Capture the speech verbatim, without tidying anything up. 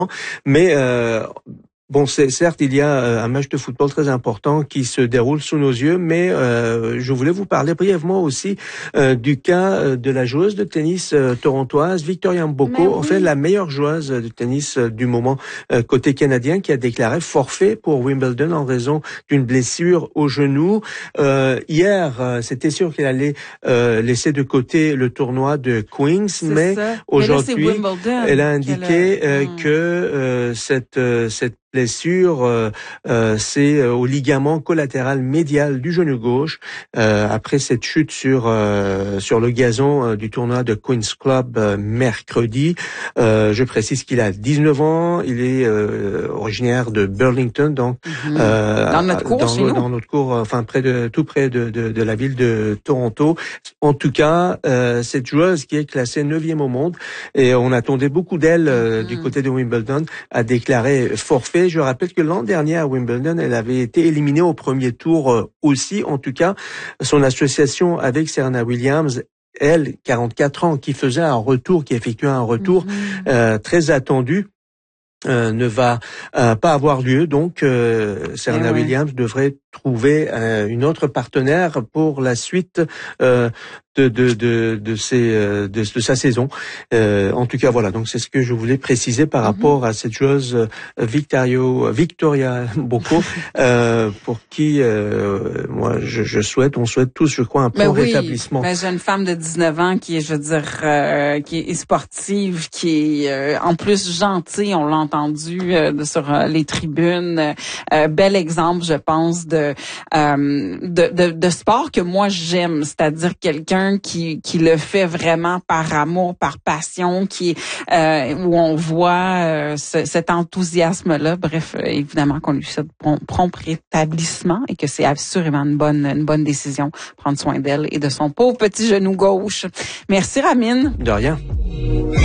Mais euh, bon, c'est, certes, il y a un match de football très important qui se déroule sous nos yeux, mais euh, je voulais vous parler brièvement aussi euh, du cas de la joueuse de tennis euh, torontoise, Victoria Mboko, oui. en fait la meilleure joueuse de tennis euh, du moment euh, côté canadien, qui a déclaré forfait pour Wimbledon en raison d'une blessure au genou. Euh, hier, euh, c'était sûr qu'elle allait euh, laisser de côté le tournoi de Queens, C'est mais ça. aujourd'hui, mais là, elle a indiqué a... euh, hum. que euh, cette euh, cette blessure, euh, euh, c'est euh, au ligament collatéral médial du genou gauche euh, après cette chute sur euh, sur le gazon euh, du tournoi de Queen's Club euh, mercredi. Euh, je précise qu'il a dix-neuf ans, il est euh, originaire de Burlington, donc Mm-hmm. euh, dans notre cour, dans, chez nous. dans notre cour, enfin près de tout près de, de, de la ville de Toronto. En tout cas, euh, cette joueuse qui est classée neuvième au monde, et on attendait beaucoup d'elle euh, mm-hmm. du côté de Wimbledon, a déclaré forfait. Je rappelle que l'an dernier à Wimbledon, elle avait été éliminée au premier tour euh, aussi. En tout cas, son association avec Serena Williams, elle, quarante-quatre ans, qui faisait un retour, qui effectuait un retour mm-hmm. euh, très attendu, euh, ne va euh, pas avoir lieu. Donc, euh, Serena eh Williams ouais. devrait trouver euh, une autre partenaire pour la suite euh, de de de de, ses, de de sa saison. Euh, en tout cas, voilà. Donc c'est ce que je voulais préciser par mm-hmm. rapport à cette joueuse Victoria Victoria Mboko, euh, pour qui euh, moi je, je souhaite, on souhaite tous, je crois, un prompt oui, rétablissement. Mais j'ai une femme de dix-neuf ans qui est, je veux dire, euh, qui est sportive, qui est euh, en plus gentille. On l'a entendu euh, sur euh, les tribunes. Euh, bel exemple, je pense, de, euh, de de de sport que moi j'aime, c'est-à-dire quelqu'un qui qui le fait vraiment par amour, par passion, qui euh, où on voit euh, ce, cet enthousiasme-là. Bref, euh, évidemment qu'on lui souhaite prompt rétablissement et que c'est assurément une bonne une bonne décision, prendre soin d'elle et de son pauvre petit genou gauche. Merci Ramine. De rien.